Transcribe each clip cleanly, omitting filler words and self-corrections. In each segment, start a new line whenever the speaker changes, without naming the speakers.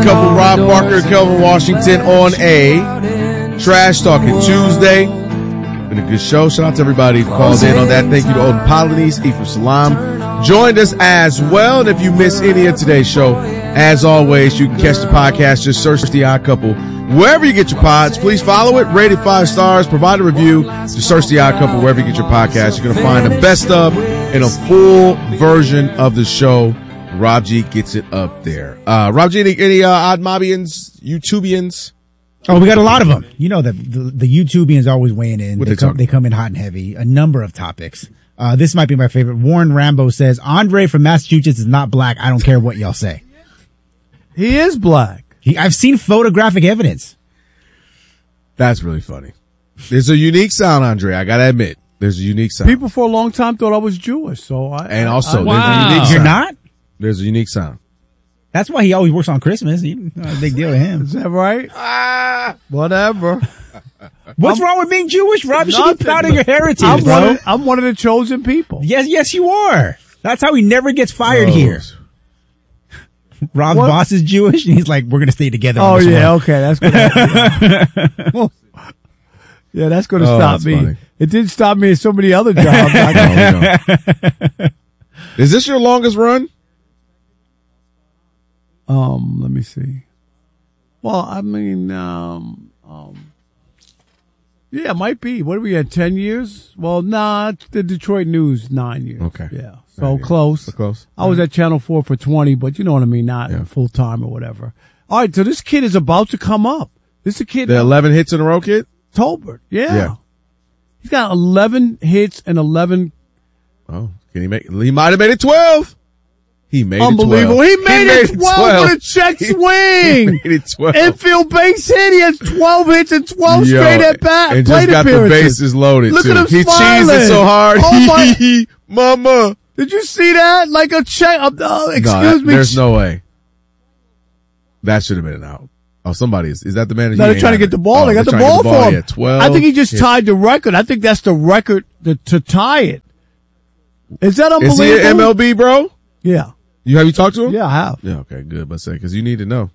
Couple, Rob Parker and Kelvin Washington on a Trash Talking Tuesday. Been a good show. Shout out to everybody who called in on that. Thank you to Odin Polonese, Ephraim Salam. Joined us as well. And if you miss any of today's show, as always, you can catch the podcast. Just search The Odd Couple wherever you get your pods. Please follow it. Rate it 5 stars. Provide a review. Just search The Odd Couple wherever you get your podcast. You're going to find the best of and a full version of the show. Rob G gets it up there. Rob G, any Odd Mobbians, YouTubians?
Oh, we got a lot of them. You know that the YouTubians always weighing in. They come in hot and heavy. A number of topics. This might be my favorite. Warren Rambo says, Andre from Massachusetts is not black. I don't care what y'all say.
He is black.
I've seen photographic evidence.
That's really funny. There's a unique sound, Andre. I gotta admit. There's a unique sound.
People for a long time thought I was Jewish, so
there's a unique sound.
You're not?
There's a unique sound.
That's why he always works on Christmas. Not a big deal to him.
Is that right? Whatever.
What's wrong with being Jewish, Rob? You should be proud of your heritage, bro.
I'm one of the chosen people.
Yes, you are. That's how he never gets fired here. Rob's boss is Jewish, and he's like, we're going to stay together.
Oh, yeah, okay. That's good. Yeah, that's going to stop me. Funny. It didn't stop me in so many other jobs.
Is this your longest run?
Let me see. Well, I mean, yeah, it might be. What are we at, 10 years? Well, the Detroit News, 9 years.
Okay.
Yeah. So close.
So close.
I was at Channel 4 for 20, but you know what I mean, not full time or whatever. All right, so this kid is about to come up. This is a kid.
The 11 hits in a row kid?
Tolbert. Yeah. He's got 11 hits and 11.
Oh, can he make? He might have made it 12. He made
Unbelievable.
it 12.
He made it 12 with a check swing.
He made it 12.
Infield base hit. He has 12 hits and 12 straight at bat.
And just got the bases loaded.
Look
too.
at him
He
smiling.
cheesed it so hard.
Oh my.
Mama.
Did you see that? Like a check. Excuse me.
There's no way. That should have been an out. Oh, somebody is that the manager?
No, they're trying to get the ball. They got the ball for him.
Yeah, 12.
I think he just tied the record. I think that's the record to tie it. Is that unbelievable?
Is he an MLB, bro?
Yeah.
Have you talked to him?
Yeah, I have.
Yeah, okay, good. But say, because you need to know.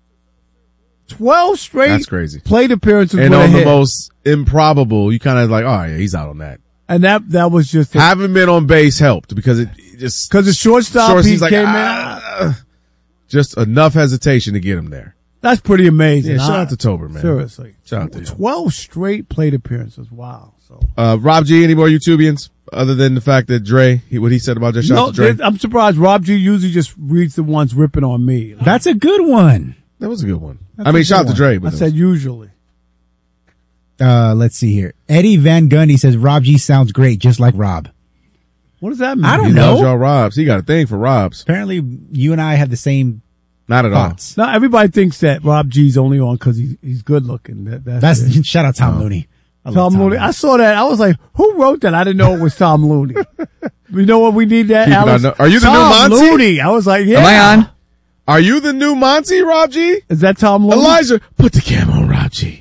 12 straight.
That's crazy.
Plate appearances
and
with
on
a
the
hit.
most improbable, you kind of like, oh yeah, he's out on that.
And that was just
having been on base helped because it just
because the shortstop he came in.
Just enough hesitation to get him there.
That's pretty amazing.
Yeah, shout out to Tolbert, man.
Seriously,
shout out to you.
12 straight plate appearances. Wow. So,
Rob G, any more YouTubians other than the fact that Dre, what he said about just shout out to Dre?
I'm surprised. Rob G usually just reads the ones ripping on me.
That's a good one.
That was a good one. Shout out to Dre. But
I said usually.
Let's see here. Eddie Van Gundy says Rob G sounds great, just like Rob.
What does that mean?
I don't
he
know.
Loves y'all Robs. He got a thing for Robs.
Apparently, you and I have the same.
Not at
thoughts.
all. No, everybody thinks that Rob G's only on because he's good looking. That's
shout out Tom Looney.
Tom Looney. I saw that. I was like, who wrote that? I didn't know it was Tom Looney. You know what? We need that, Alex.
Are you the new Monty?
Looney. I was like, yeah.
Am I on?
Are you the new Monty, Rob G?
Is that Tom Looney?
Elijah, put the camera on Rob G.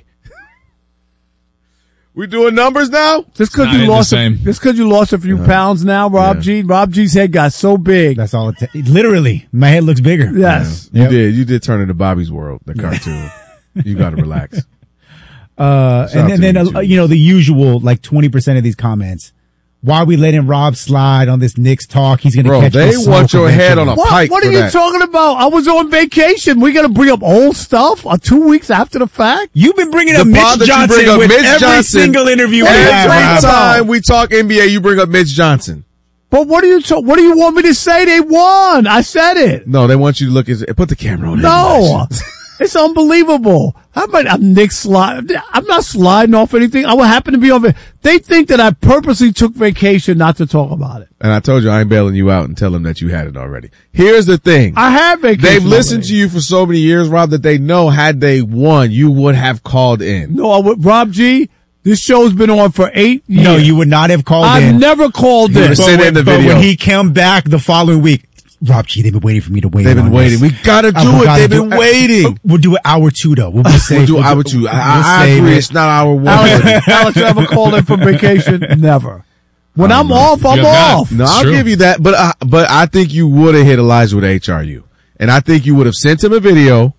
We doing numbers now?
Just because you lost a few pounds now, Rob G. Rob G's head got so big.
That's all literally, my head looks bigger.
Yes.
Yeah. You did turn into Bobby's World, the cartoon. You got to relax.
And then the usual, like 20% of these comments. Why are we letting Rob slide on this Knicks talk? He's going to catch
they want your head on a pike.
What are you talking about? I was on vacation. We got to bring up old stuff 2 weeks after the fact?
You've been bringing up Mitch Johnson with every single interview we have.
Every time we talk NBA, you bring up Mitch Johnson.
But what do you want me to say? They won. I said it.
No, they want you to look put the camera on.
No. It's unbelievable. I'm Nick slide. I'm not sliding off anything. I would happen to be over. They think that I purposely took vacation not to talk about it.
And I told you I ain't bailing you out and tell them that you had it already. Here's the thing.
I have vacation.
They've listened to you for so many years, Rob, that they know had they won, you would have called in.
No, Rob G, this show's been on for 8 years.
No, you would not have called in.
I've never called in.
But when he came back the following week, Rob G, they've been waiting for me to weigh in.
They've been waiting. We gotta do it. They've been waiting.
We'll do it hour 2 though. We'll do
hour 2. I agree. It's not hour 1.
Alex, you ever called in from vacation? Never. When I'm off, I'm off.
No, I'll give you that. But I think you would have hit Elijah with HRU. And I think you would have sent him a video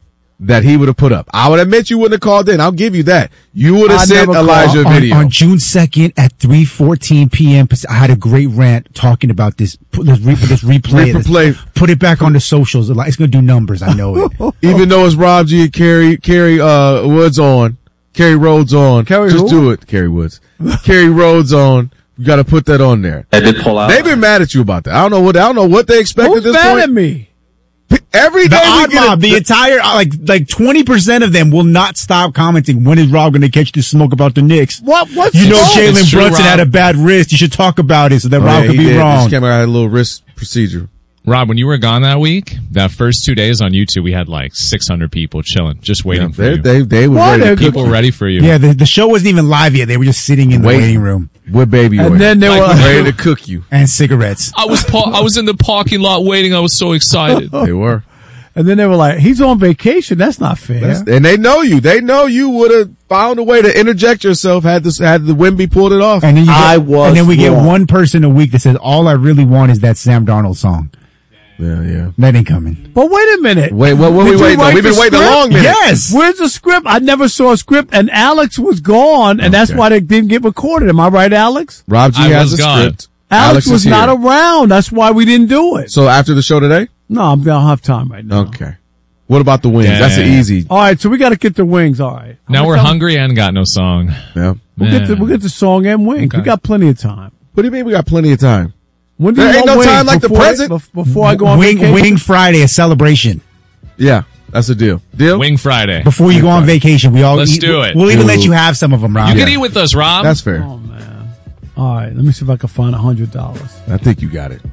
that he would have put up. I would admit you wouldn't have called in. I'll give you that. You would have sent Elijah a video.
On June 2nd at 3:14 p.m. I had a great rant talking about this replay. Put it back on the socials. It's going to do numbers. I know it.
Even though it's Rob G and Kerry Woods on. Kerry Rhodes on. Just do it. Kerry Woods. Kerry Rhodes on. You got to put that on there.
I did pull out.
They've been mad at you about that. I don't know what they expect at this point.
Who's mad at me?
Every day
the entire 20% of them will not stop commenting. When is Rob going to catch the smoke about the Knicks?
What's
Jalen Brunson had a bad wrist. You should talk about it so that Rob could be wrong.
He came out had a little wrist procedure.
Rob, when you were gone that week, that first 2 days on YouTube, we had 600 people chilling, just waiting for you.
They were ready.
People ready for you.
Yeah, the show wasn't even live yet. They were just sitting in the waiting room
with baby oil.
And then they were
ready to cook you.
And cigarettes.
I was in the parking lot waiting. I was so excited.
They were.
And then they were like, he's on vacation. That's not fair.
And they know you. They know you would have found a way to interject yourself had the Wemby pulled it off.
And then we get one person a week that says, all I really want is that Sam Darnold song.
Yeah.
That ain't coming.
But wait a minute.
What were we waiting on? We've been waiting a long minute.
Yes.
Where's the script? I never saw a script, and Alex was gone, and that's why they didn't get recorded. Am I right, Alex?
Rob G has a script.
Alex was not around. That's why we didn't do it.
So after the show today?
No, I don't have time right now.
Okay. What about the wings?
Yeah.
That's an easy.
All right, so we got to get the wings. All right.
Now we're hungry and got no song.
Yeah.
We'll get the song and wings. Okay. We got plenty of time.
What do you mean we got plenty of time?
When do
there ain't no time like the present.
Before I go on vacation?
Wing Friday, a celebration.
Yeah, that's a deal. Deal?
Wing Friday.
Before you go on vacation,
Let's do it.
We'll even let you have some of them, Rob.
You can eat with us, Rob.
That's fair.
Oh, man. All right, let me see if I can find $100.
I think you got it.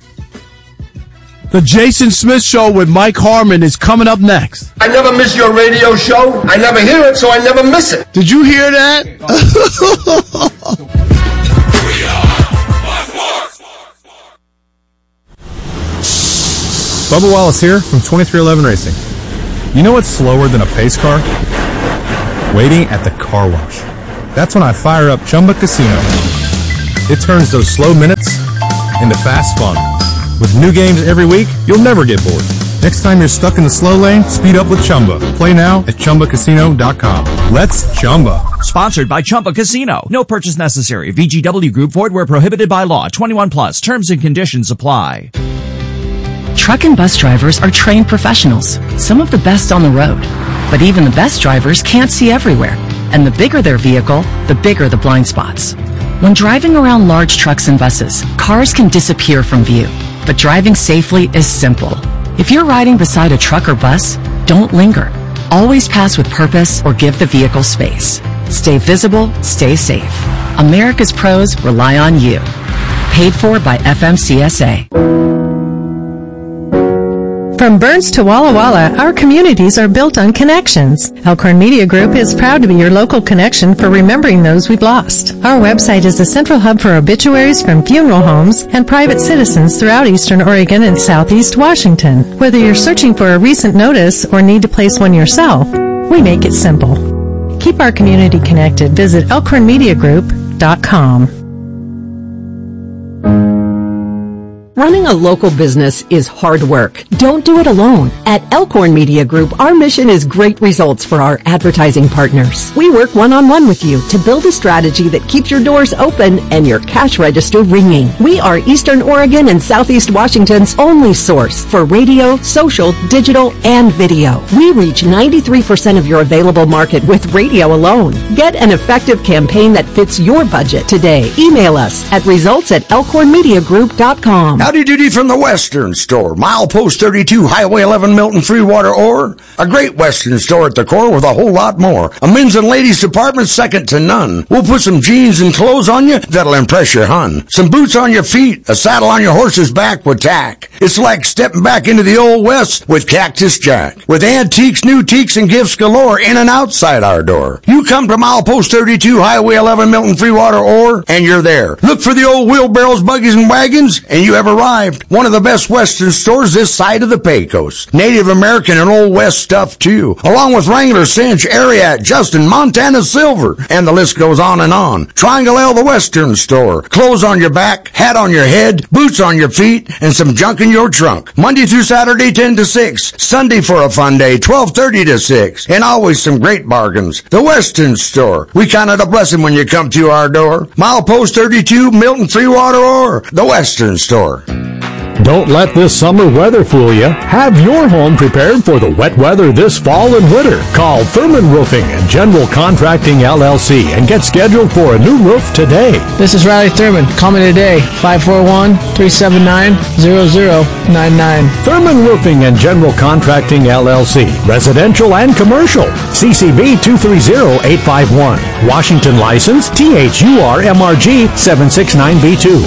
The Jason Smith Show with Mike Harmon is coming up next.
I never miss your radio show. I never hear it, so I never miss it.
Did you hear that?
Bubba Wallace here from 2311 Racing. You know what's slower than a pace car? Waiting at the car wash. That's when I fire up Chumba Casino. It turns those slow minutes into fast fun. With new games every week, you'll never get bored. Next time you're stuck in the slow lane, speed up with Chumba. Play now at ChumbaCasino.com. Let's Chumba.
Sponsored by Chumba Casino. No purchase necessary. VGW Group. Void where prohibited by law. 21 plus. Terms and conditions apply.
Truck and bus drivers are trained professionals, some of the best on the road. But even the best drivers can't see everywhere. And the bigger their vehicle, the bigger the blind spots. When driving around large trucks and buses, cars can disappear from view. But driving safely is simple. If you're riding beside a truck or bus, don't linger. Always pass with purpose or give the vehicle space. Stay visible, stay safe. America's pros rely on you. Paid for by FMCSA.
From Burns to Walla Walla, our communities are built on connections. Elkhorn Media Group is proud to be your local connection for remembering those we've lost. Our website is the central hub for obituaries from funeral homes and private citizens throughout Eastern Oregon and Southeast Washington. Whether you're searching for a recent notice or need to place one yourself, we make it simple. Keep our community connected. Visit elkhornmediagroup.com.
Running a local business is hard work. Don't do it alone. At Elkhorn Media Group, our mission is great results for our advertising partners. We work one-on-one with you to build a strategy that keeps your doors open and your cash register ringing. We are Eastern Oregon and Southeast Washington's only source for radio, social, digital, and video. We reach 93% of your available market with radio alone. Get an effective campaign that fits your budget today. Email us at results@elkhornmediagroup.com.
Howdy doody from the Western Store. Milepost 32, Highway 11, Milton, Freewater, Ore. A great Western store at the core with a whole lot more. A men's and ladies department second to none. We'll put some jeans and clothes on you that'll impress your hun. Some boots on your feet, a saddle on your horse's back with tack. It's like stepping back into the old West with Cactus Jack. With antiques, new teaks, and gifts galore in and outside our door. You come to Milepost 32, Highway 11, Milton, Freewater, Ore, and you're there. Look for the old wheelbarrows, buggies, and wagons, and you have a arrived. One of the best Western stores this side of the Pecos. Native American and Old West stuff too, along with Wrangler, Cinch, Ariat, Justin, Montana Silver, and the list goes on and on. Triangle L, the Western store. Clothes on your back, hat on your head, boots on your feet, and some junk in your trunk. Monday through Saturday, 10 to 6. Sunday for a fun day, 12:30 to 6. And always some great bargains. The Western store. We count it a blessing when you come to our door. Milepost 32, Milton Freewater, or the Western store.
Don't let this summer weather fool you. Have your home prepared for the wet weather this fall and winter. Call Thurman Roofing and General Contracting LLC and get scheduled for a new roof today.
This is Riley Thurman. Call me today, 541-379-0099.
Thurman Roofing and General Contracting LLC. Residential and commercial. CCB 230851. Washington license THURMRG 769B2.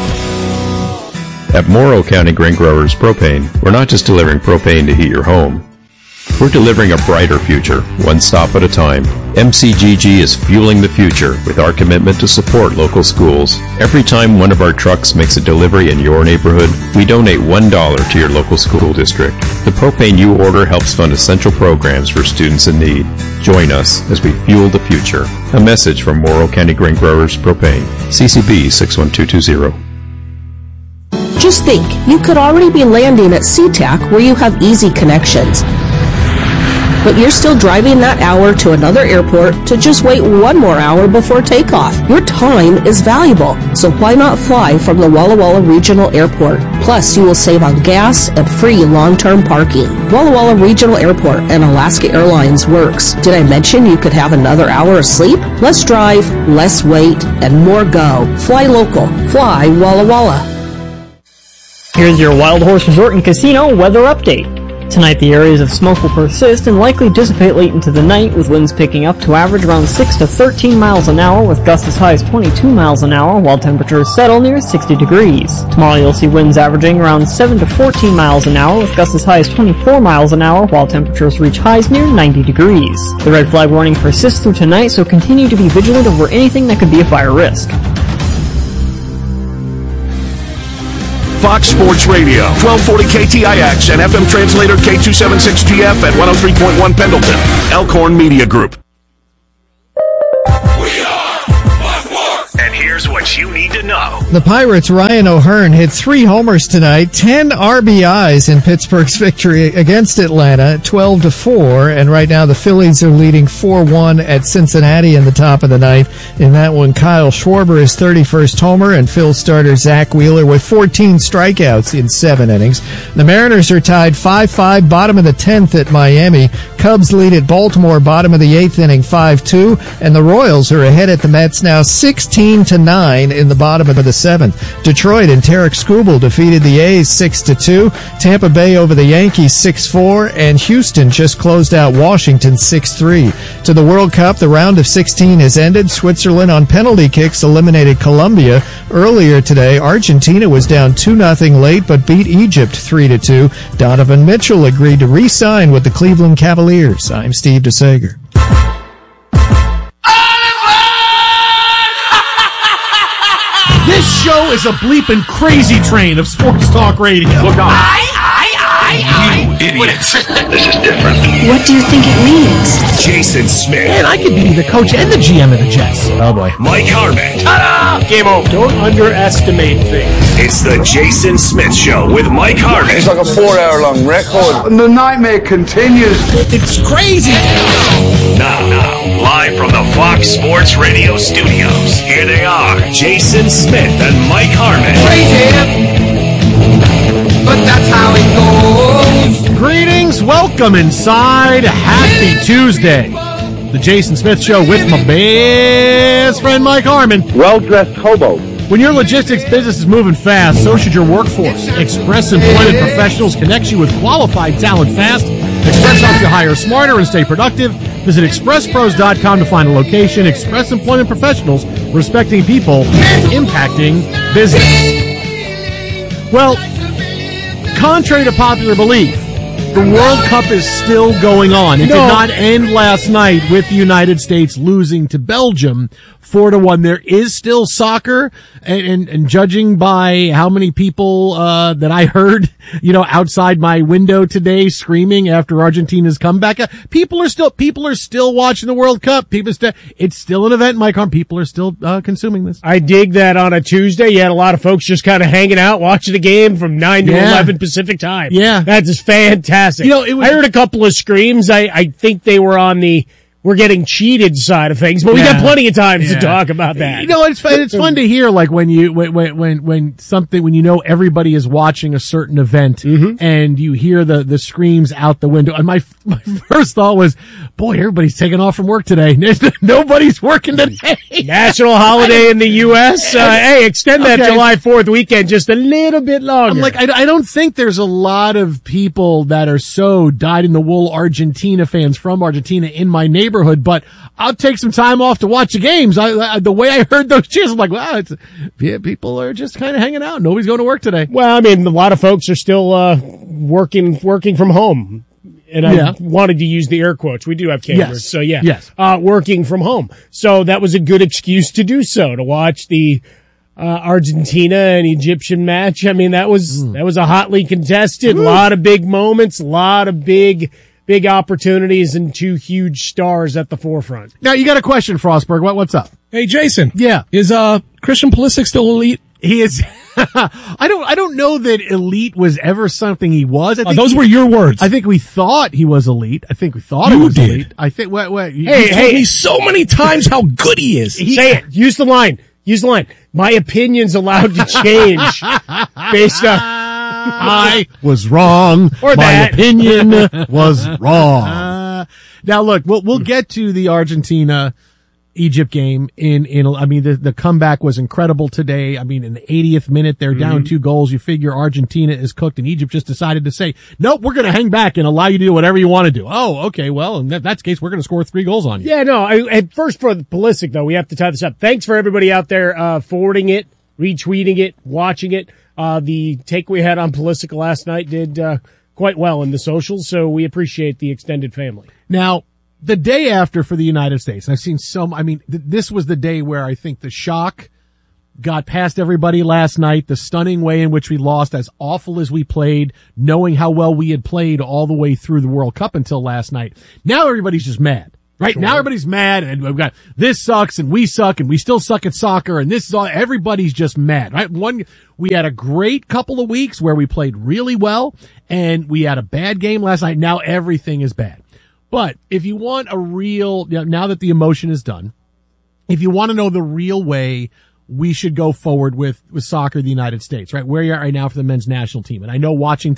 At Morrow County Grain Growers Propane, we're not just delivering propane to heat your home. We're delivering a brighter future, one stop at a time. MCGG is fueling the future with our commitment to support local schools. Every time one of our trucks makes a delivery in your neighborhood, we donate $1 to your local school district. The propane you order helps fund essential programs for students in need. Join us as we fuel the future. A message from Morrow County Grain Growers Propane, CCB 61220.
Just think, you could already be landing at SeaTac where you have easy connections. But you're still driving that hour to another airport to just wait one more hour before takeoff. Your time is valuable, so why not fly from the Walla Walla Regional Airport? Plus, you will save on gas and free long-term parking. Walla Walla Regional Airport and Alaska Airlines works. Did I mention you could have another hour of sleep? Less drive, less wait, and more go. Fly local. Fly Walla Walla.
Here's your Wild Horse Resort and Casino weather update. Tonight the areas of smoke will persist and likely dissipate late into the night, with winds picking up to average around 6 to 13 miles an hour with gusts as high as 22 miles an hour, while temperatures settle near 60 degrees. Tomorrow you'll see winds averaging around 7 to 14 miles an hour with gusts as high as 24 miles an hour, while temperatures reach highs near 90 degrees. The red flag warning persists through tonight, so continue to be vigilant over anything that could be a fire risk.
Fox Sports Radio, 1240 KTIX and FM translator K276GF at 103.1 Pendleton. Elkhorn Media Group.
And here's what you need to know.
The Pirates' Ryan O'Hearn hit 3 homers tonight, 10 RBIs in Pittsburgh's victory against Atlanta, 12-4. And right now the Phillies are leading 4-1 at Cincinnati in the top of the ninth. In that one, Kyle Schwarber is 31st homer, and Phil's starter Zach Wheeler with 14 strikeouts in 7 innings. The Mariners are tied 5-5, bottom of the 10th at Miami. Cubs lead at Baltimore, bottom of the 8th inning, 5-2. And the Royals are ahead at the Mets now 16-9 in the bottom of the 7th. Detroit and Tarek Skubal defeated the A's 6-2. Tampa Bay over the Yankees 6-4, and Houston just closed out Washington 6-3. To the World Cup, the round of 16 has ended. Switzerland on penalty kicks eliminated Colombia. Earlier today, Argentina was down 2-0 late but beat Egypt 3-2. Donovan Mitchell agreed to re-sign with the Cleveland Cavaliers. I'm Steve DeSager.
This show is a bleeping crazy train of sports talk radio.
Look out. You idiots. This is different.
What do you think it means?
Jason Smith.
Man, I could be the coach and the GM of the Jets.
Oh, boy.
Mike Harmon. Ta-da! Game over.
Don't underestimate things.
It's the Jason Smith Show with Mike Harmon.
It's like a 4-hour-long record. And the nightmare continues.
It's crazy.
Now, live from the Fox Sports Radio studios, here they are, Jason Smith and Mike Harmon.
Crazy, but that's how it goes.
Greetings, welcome inside. Happy Tuesday. The Jason Smith Show with my best friend Mike Harmon.
Well-dressed hobo.
When your logistics business is moving fast, so should your workforce. Express Employment Professionals connects you with qualified talent fast. Express helps you hire smarter and stay productive. Visit expresspros.com to find a location. Express Employment Professionals, respecting people, impacting business. Well, contrary to popular belief, The World Cup is still going on. It did not end last night with the United States losing to Belgium 4-1. There is still soccer, and judging by how many people that I heard, outside my window today screaming after Argentina's comeback, people are still watching the World Cup. It's still an event, Mike Harm. People are still consuming this.
I dig that on a Tuesday. You had a lot of folks just kind of hanging out, watching the game from 9 to 11 Pacific time.
Yeah.
That's just fantastic. I heard a couple of screams. I think they were on the we're getting cheated side of things, but we got plenty of time to talk about that.
It's fun to hear, like when everybody is watching a certain event and you hear the screams out the window. And my first thought was, boy, everybody's taking off from work today. Nobody's working today.
National holiday in the U.S. Hey, extend that July 4th weekend just a little bit longer.
I'm like, I don't think there's a lot of people that are so dyed-in-the-wool Argentina fans from Argentina in my neighborhood, but I'll take some time off to watch the games. The way I heard those cheers, I'm like, wow, people are just kind of hanging out. Nobody's going to work today.
Well, I mean, a lot of folks are still working from home. And I wanted to use the air quotes. We do have cameras, so working from home. So that was a good excuse to do so, to watch the Argentina and Egyptian match. I mean, that was a hotly contested, a lot of big moments, a lot of big opportunities, and two huge stars at the forefront.
Now, you got a question, Frostberg. What's up?
Hey, Jason.
Yeah.
Is Christian Pulisic still elite?
He is. I don't know that elite was ever something he was.
Those were your words.
I think we thought he was elite. I think we thought he was elite. I think.
You told me so many times how good he is.
Say it. Use the line. My opinion's allowed to change based on.
I was wrong. My opinion was wrong. Now look, we'll get to the Argentina Egypt game the comeback was incredible today. I mean, in the 80th minute, they're down 2 goals. You figure Argentina is cooked, and Egypt just decided to say, nope, we're going to hang back and allow you to do whatever you want to do. Oh, okay. Well, in that's the case, we're going to score 3 goals on you.
Yeah, no, at first for Pulisic though, we have to tie this up. Thanks for everybody out there, forwarding it, retweeting it, watching it. The take we had on Pulisic last night did, quite well in the socials, so we appreciate the extended family.
Now, the day after for the United States, I've seen this was the day where I think the shock got past everybody last night, the stunning way in which we lost, as awful as we played, knowing how well we had played all the way through the World Cup until last night. Now everybody's just mad. Right? Sure. Now everybody's mad, and we've got this sucks and we suck and we still suck at soccer, and this is all, everybody's just mad, right? We had a great couple of weeks where we played really well, and we had a bad game last night. Now everything is bad. But if you want a real, now that the emotion is done, if you want to know the real way we should go forward with soccer in the United States, right? Where you're at right now for the men's national team. And I know watching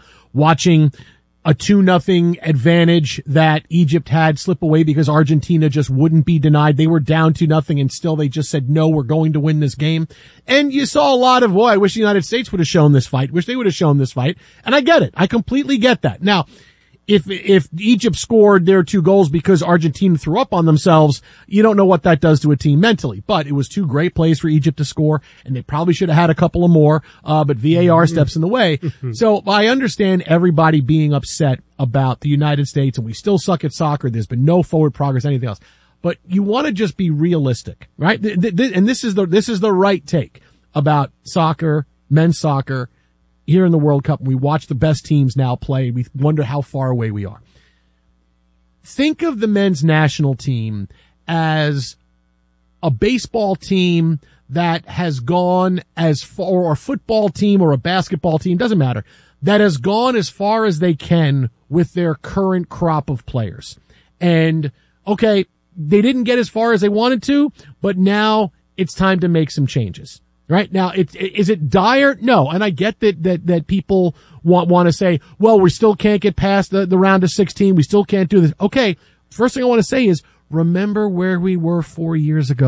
a 2-0 advantage that Egypt had slip away because Argentina just wouldn't be denied. They were down 2-0 and still they just said, no, we're going to win this game. And you saw a lot of, I wish the United States would have shown this fight. Wish they would have shown this fight. And I get it. I completely get that. Now, if Egypt scored their 2 goals because Argentina threw up on themselves, you don't know what that does to a team mentally. But it was 2 great plays for Egypt to score, and they probably should have had a couple of more, but VAR steps in the way. So I understand everybody being upset about the United States, and we still suck at soccer. There's been no forward progress, anything else. But you want to just be realistic, right? And this is the right take about soccer, men's soccer, here in the World Cup. We watch the best teams now play. We wonder how far away we are. Think of the men's national team as a baseball team that has gone as far, or a football team or a basketball team, doesn't matter, that has gone as far as they can with their current crop of players. And, okay, they didn't get as far as they wanted to, but now it's time to make some changes. Right now, is it dire? No, and I get that people want to say, well, we still can't get past the round of 16. We still can't do this. Okay, first thing I want to say is remember where we were 4 years ago.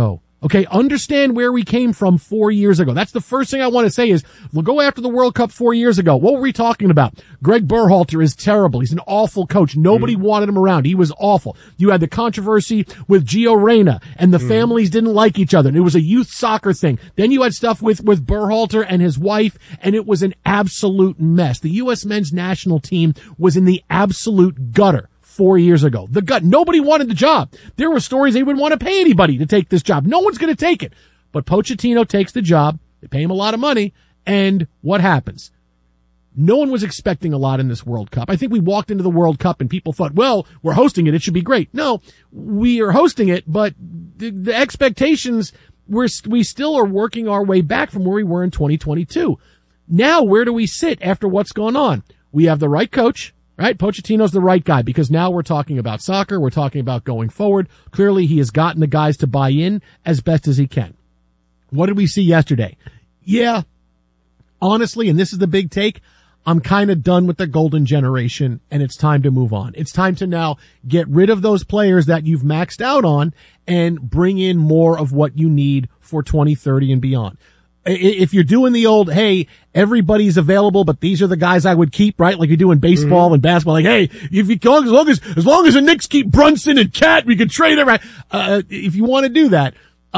Okay, understand where we came from 4 years ago. That's the first thing I want to say is, we'll go after the World Cup 4 years ago. What were we talking about? Greg Berhalter is terrible. He's an awful coach. Nobody wanted him around. He was awful. You had the controversy with Gio Reyna, and the families didn't like each other. And it was a youth soccer thing. Then you had stuff with Berhalter and his wife, and it was an absolute mess. The U.S. men's national team was in the absolute gutter 4 years ago. The gut. Nobody wanted the job. There were stories they wouldn't want to pay anybody to take this job. No one's going to take it. But Pochettino takes the job. They pay him a lot of money. And what happens? No one was expecting a lot in this World Cup. I think we walked into the World Cup and people thought, well, we're hosting it. It should be great. No, we are hosting it, but the expectations, we still are working our way back from where we were in 2022. Now, where do we sit after what's going on? We have the right coach. Right? Pochettino's the right guy because now we're talking about soccer. We're talking about going forward. Clearly, he has gotten the guys to buy in as best as he can. What did we see yesterday? Yeah, honestly, and this is the big take, I'm kind of done with the golden generation and it's time to move on. It's time to now get rid of those players that you've maxed out on and bring in more of what you need for 2030 and beyond. If you're doing the old, hey, everybody's available, but these are the guys I would keep, right? Like you do in baseball and basketball. Like, hey, if you as long as the Knicks keep Brunson and Cat, we can trade them. Right? If you want to do that,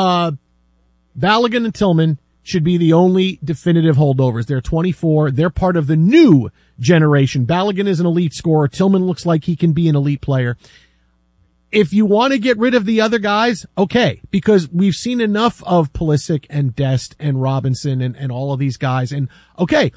Balogun and Tillman should be the only definitive holdovers. They're 24. They're part of the new generation. Balogun is an elite scorer. Tillman looks like he can be an elite player. If you want to get rid of the other guys, okay, because we've seen enough of Pulisic and Dest and Robinson and all of these guys. And okay,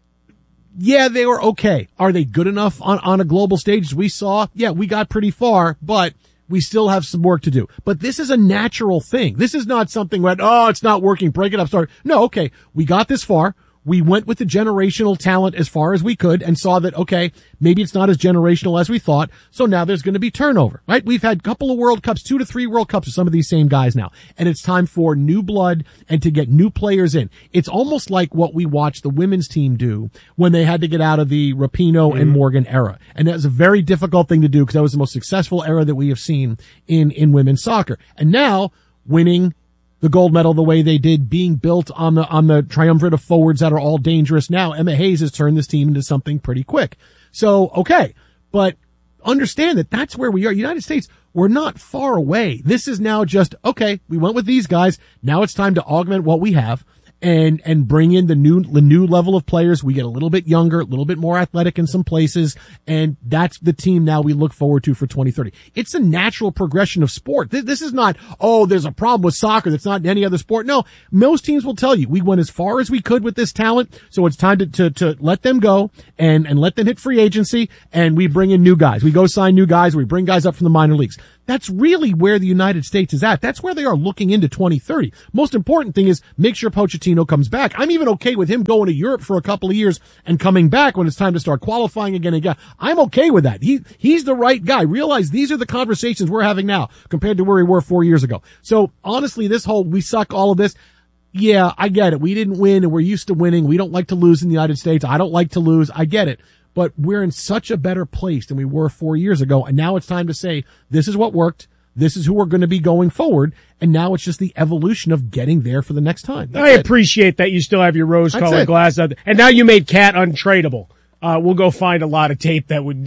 yeah, they were okay. Are they good enough on a global stage? As we saw, yeah, we got pretty far, but we still have some work to do. But this is a natural thing. This is not something where, oh, it's not working, break it up, start. No, okay, we got this far. We went with the generational talent as far as we could and saw that, okay, maybe it's not as generational as we thought. So now there's going to be turnover, right? We've had a couple of World Cups, 2 to 3 World Cups with some of these same guys now. And it's time for new blood and to get new players in. It's almost like what we watched the women's team do when they had to get out of the Rapinoe and Morgan era. And that was a very difficult thing to do because that was the most successful era that we have seen in women's soccer. And now winning the gold medal the way they did, being built on the triumvirate of forwards that are all dangerous now. Emma Hayes has turned this team into something pretty quick. So, okay, but understand that that's where we are. United States, we're not far away. This is now just, okay, we went with these guys. Now it's time to augment what we have and bring in the new level of players. We get a little bit younger, a little bit more athletic in some places, and that's the team now we look forward to for 2030. It's a natural progression of sport. This is not, oh, there's a problem with soccer that's not in any other sport. No, most teams will tell you we went as far as we could with this talent, so it's time to let them go and let them hit free agency, and we bring in new guys. We go sign new guys, we bring guys up from the minor leagues. That's really where the United States is at. That's where they are looking into 2030. Most important thing is make sure Pochettino comes back. I'm even okay with him going to Europe for a couple of years and coming back when it's time to start qualifying again. I'm okay with that. He's the right guy. Realize these are the conversations we're having now compared to where we were 4 years ago. So honestly, this whole we suck, all of this, yeah, I get it. We didn't win and we're used to winning. We don't like to lose in the United States. I don't like to lose. I get it. But we're in such a better place than we were 4 years ago. And now it's time to say, this is what worked. This is who we're going to be going forward. And now it's just the evolution of getting there for the next time.
I appreciate that you still have your rose-colored glasses. And now you made Cat untradeable. We'll go find a lot of tape that would,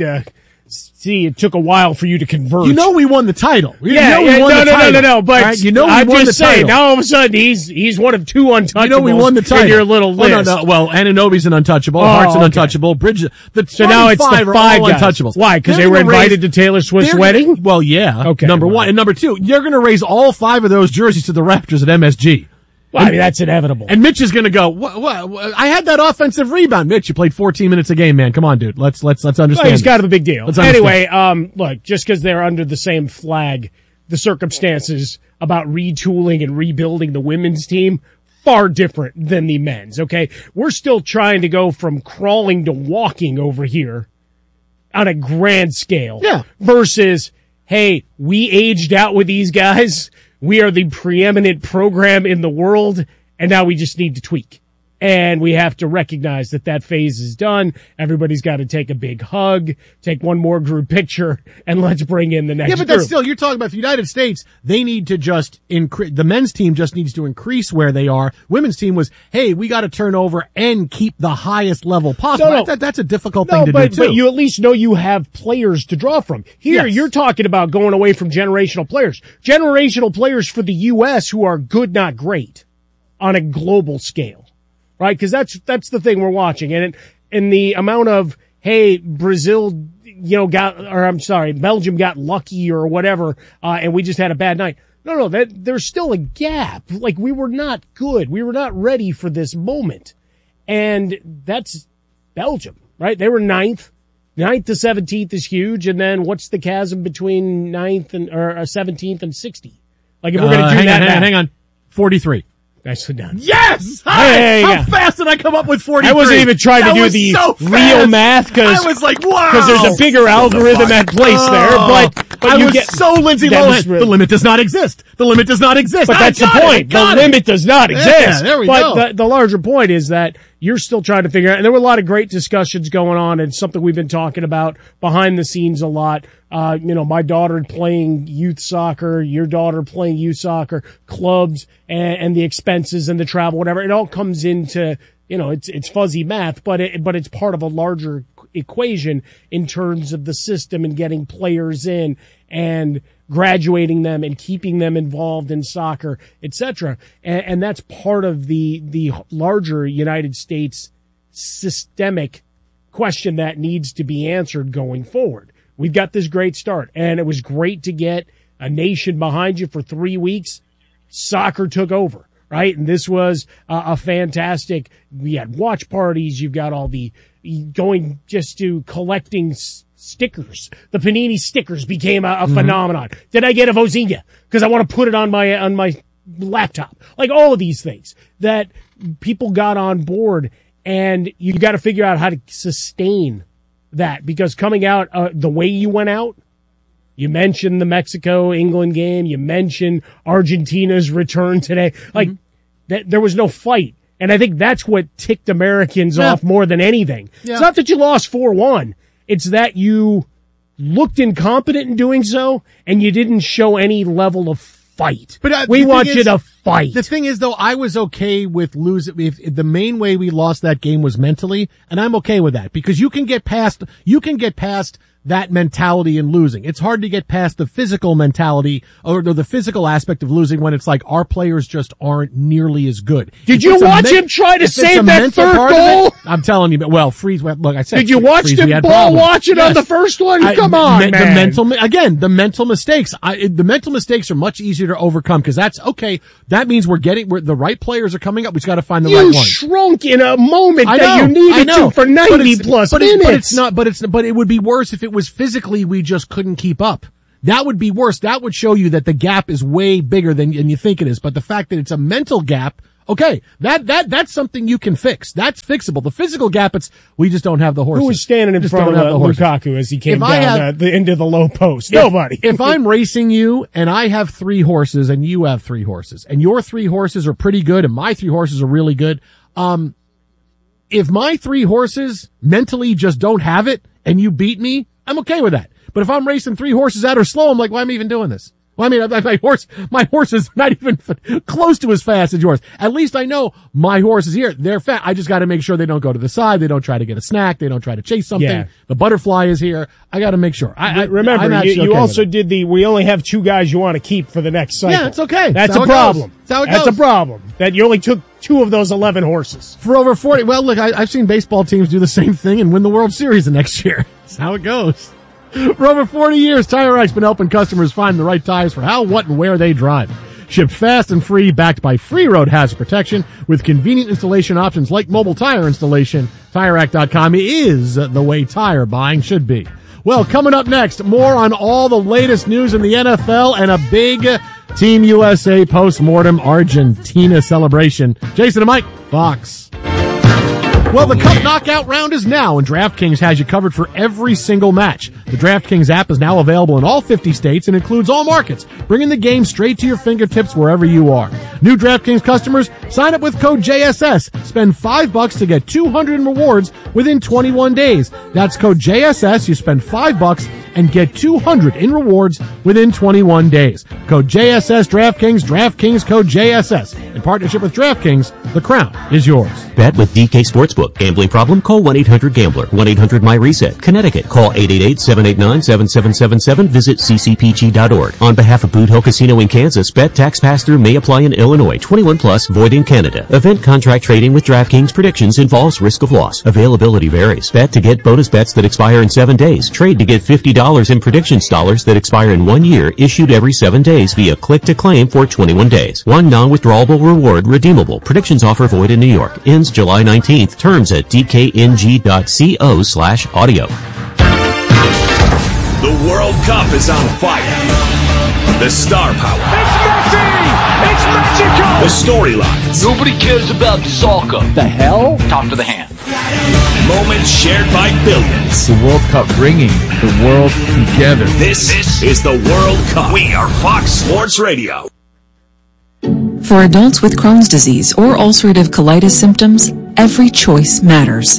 see, it took a while for you to convert.
You know we won the title.
No. But right? You know I'm just saying, now all of a sudden he's one of 2 untouchables.
You know we won the title.
In your little list.
No. Well, Anunoby's an untouchable. Hart's an untouchable. Bridges.
So now it's the 5 guys.
Untouchables.
Why? Because they were invited to Taylor Swift's wedding?
Well, yeah.
Okay.
Number one. And number 2, you're going to raise all 5 of those jerseys to the Raptors at MSG.
Well, I mean, that's inevitable.
And Mitch is going to go, what? I had that offensive rebound. Mitch, you played 14 minutes a game, man. Come on, dude. Let's understand.
Well, he's got a big deal. Anyway, look, just because they're under the same flag, the circumstances about retooling and rebuilding the women's team, far different than the men's, okay? We're still trying to go from crawling to walking over here on a grand scale.
Yeah.
Versus, hey, we aged out with these guys. We are the preeminent program in the world, and now we just need to tweak. And we have to recognize that phase is done. Everybody's got to take a big hug, take one more group picture, and let's bring in the next group.
Yeah, but that's still, you're talking about the United States. They need to just the men's team just needs to increase where they are. Women's team was, hey, we got to turn over and keep the highest level possible. No. That's a difficult thing to do too.
But you at least know you have players to draw from. Here, You're talking about going away from generational players. Generational players for the U.S. who are good, not great on a global scale. Right? Because that's the thing we're watching. And the amount of, hey, Brazil, Belgium got lucky or whatever, and we just had a bad night. No, there's still a gap. Like, we were not good. We were not ready for this moment. And that's Belgium, right? They were 9th. 9th to 17th is huge. And then what's the chasm between 17th and 60? Like, if we're going to do
hang on. 43.
Nicely done.
Yes! How fast did I come up with 43?
I wasn't even trying to do the real math because
I was like, wow!
Because there's a bigger algorithm at place there. But
I was so Lindsay Lohan. The limit does not exist. The limit does not exist.
But that's the point. The limit does not exist.
Yeah, there we go.
But the larger point is that you're still trying to figure out, and there were a lot of great discussions going on, and something we've been talking about behind the scenes a lot. My daughter playing youth soccer, your daughter playing youth soccer, clubs, and the expenses and the travel, whatever. It all comes into, it's fuzzy math, but it's part of a larger equation in terms of the system and getting players in and graduating them and keeping them involved in soccer, etc. And that's part of the larger United States systemic question that needs to be answered going forward. We've got this great start, and it was great to get a nation behind you for 3 weeks. Soccer took over, right? And this was a fantastic, we had watch parties. You've got all the going just to collecting stickers. The Panini stickers became a phenomenon. Did I get a Vozinha? Because I want to put it on my laptop. Like all of these things that people got on board, and you got to figure out how to sustain that, because coming out the way you went out, you mentioned the Mexico-England game, you mentioned Argentina's return today, like there was no fight. And I think that's what ticked Americans off more than anything. Yeah. It's not that you lost 4-1. It's that you looked incompetent in doing so, and you didn't show any level of fight. But we want you to fight.
The thing is, though, I was okay with losing. If the main way we lost that game was mentally, and I'm okay with that, because you can get past that mentality in losing. It's hard to get past the physical mentality or the physical aspect of losing when it's like our players just aren't nearly as good.
Did you watch him try to save that third goal?
I'm telling you, well, Freeze, look, I said.
Did you watch him ball watch it on the first one? Come on, man.
The mental mistakes. The mental mistakes are much easier to overcome, because that's okay. That means we're the right players are coming up. We just got to find the right ones.
You shrunk in a moment that you needed to for 90 plus minutes.
But it would be worse if it was physically we just couldn't keep up. That would be worse. That would show you that the gap is way bigger than you think it is. But the fact that it's a mental gap, okay, that's something you can fix. That's fixable. The physical gap, we just don't have the horses.
Who was standing in front of Lukaku as he came down the end of the low post? Nobody.
If I'm racing you and I have 3 horses and you have 3 horses and your 3 horses are pretty good and my 3 horses are really good, if my 3 horses mentally just don't have it and you beat me, I'm okay with that. But if I'm racing 3 horses that are slow, I'm like, why am I even doing this? Well, I mean, my horse is not even close to as fast as yours. At least I know my horse is here. They're fast. I just got to make sure they don't go to the side. They don't try to get a snack. They don't try to chase something. Yeah. The butterfly is here. I got to make sure.
Remember, you also did we only have 2 guys you want to keep for the next cycle.
Yeah, it's okay.
That's a problem.
That's how it goes.
That's a problem. That you only took 2 of those 11 horses.
For over 40. Well, look, I've seen baseball teams do the same thing and win the World Series the next year. That's how it goes. For over 40 years, Tire Racks been helping customers find the right tires for how, what, and where they drive. Shipped fast and free, backed by free road hazard protection with convenient installation options like mobile tire installation. TireRack.com is the way tire buying should be. Well, coming up next, more on all the latest news in the NFL and a big Team USA post-mortem Argentina celebration. Jason and Mike, Fox. Well, the Cup Knockout round is now, and DraftKings has you covered for every single match. The DraftKings app is now available in all 50 states and includes all markets, bringing the game straight to your fingertips wherever you are. New DraftKings customers, sign up with code JSS. Spend $5 to get 200 in rewards within 21 days. That's code JSS. You spend $5 and get 200 in rewards within 21 days. Code JSS DraftKings, DraftKings code JSS. In partnership with DraftKings, the crown is yours.
Bet with DK Sportsbook. Gambling problem? Call 1-800-GAMBLER. 1-800-MyReset. Connecticut. Call 888-789-7777. Visit ccpg.org. On behalf of Boot Hill Casino in Kansas, bet tax pass-through may apply in Illinois. 21 plus, void in Canada. Event contract trading with DraftKings predictions involves risk of loss. Availability varies. Bet to get bonus bets that expire in 7 days. Trade to get $50 in predictions dollars that expire in 1 year, issued every 7 days via click to claim for 21 days. One non-withdrawable reward redeemable. Predictions offer void in New York. Ends July 19th. Terms at dkng.co/audio.
The World Cup is on fire. The star power.
It's Messi! It's magical!
The storylines.
Nobody cares about soccer.
The hell? Talk to the hand.
Moments shared by billions.
The World Cup bringing the world together.
This is the World Cup. We are Fox Sports Radio.
For adults with Crohn's disease or ulcerative colitis symptoms, every choice matters.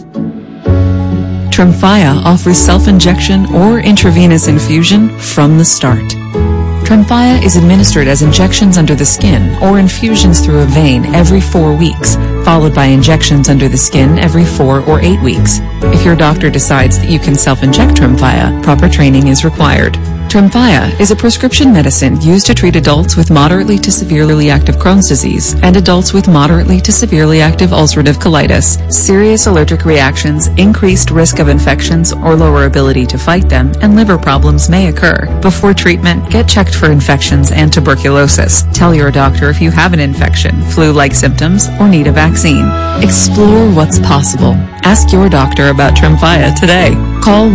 Tremfya offers self-injection or intravenous infusion from the start. Tremfya is administered as injections under the skin or infusions through a vein every 4 weeks, followed by injections under the skin every 4 or 8 weeks. If your doctor decides that you can self-inject Tremfya, proper training is required. Tremfya is a prescription medicine used to treat adults with moderately to severely active Crohn's disease and adults with moderately to severely active ulcerative colitis. Serious allergic reactions, increased risk of infections or lower ability to fight them, and liver problems may occur. Before treatment, get checked for infections and tuberculosis. Tell your doctor if you have an infection, flu-like symptoms, or need a vaccine. Explore what's possible. Ask your doctor about Tremfya today. Call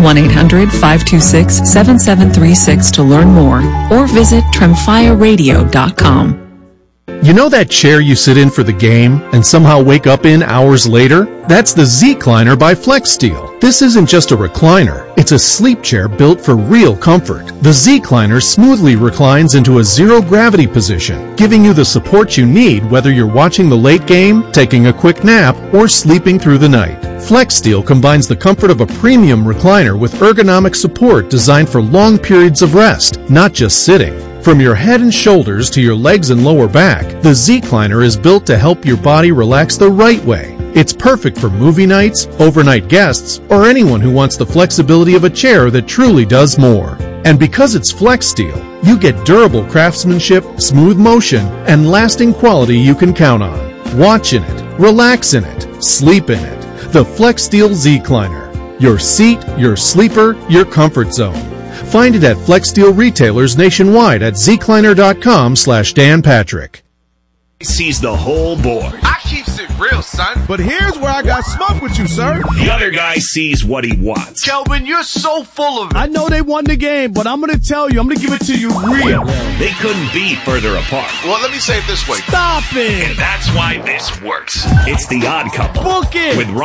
1-800-526-7736 to learn more or visit TremfyaRadio.com.
You know that chair you sit in for the game and somehow wake up in hours later? That's the Z-Cliner by FlexSteel. This isn't just a recliner. It's a sleep chair built for real comfort. The Z-Cliner smoothly reclines into a zero-gravity position, giving you the support you need whether you're watching the late game, taking a quick nap, or sleeping through the night. FlexSteel combines the comfort of a premium recliner with ergonomic support designed for long periods of rest, not just sitting. From your head and shoulders to your legs and lower back, the Z-Cliner is built to help your body relax the right way. It's perfect for movie nights, overnight guests, or anyone who wants the flexibility of a chair that truly does more. And because it's FlexSteel, you get durable craftsmanship, smooth motion, and lasting quality you can count on. Watch in it, relax in it, sleep in it. The FlexSteel Z-Cliner. Your seat, your sleeper, your comfort zone. Find it at FlexSteel retailers nationwide at zcliner.com/Dan Patrick.
Sees the whole board.
I keep it real, son. But here's where I got smart with you, sir.
The other guy sees what he wants.
Kelvin, you're so full of it.
I know they won the game, but I'm going to tell you, I'm going to give it to you real.
They couldn't be further apart.
Well, let me say it this way.
Stop it.
And that's why this works. It's the Odd Couple.
Book it.
With